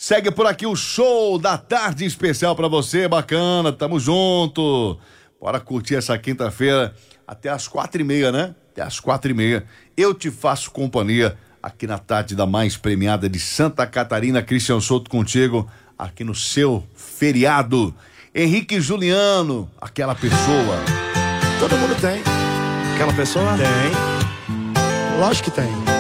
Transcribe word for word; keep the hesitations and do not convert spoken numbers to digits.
Segue por aqui o show da tarde especial pra você, bacana, tamo junto. Bora curtir essa quinta-feira até as quatro e meia, né? Até as quatro e meia. Eu te faço companhia aqui na tarde da mais premiada de Santa Catarina. Christian Souto contigo aqui no seu feriado. Henrique Juliano, aquela pessoa. Todo mundo tem. Aquela pessoa? Tem. Lógico que tem.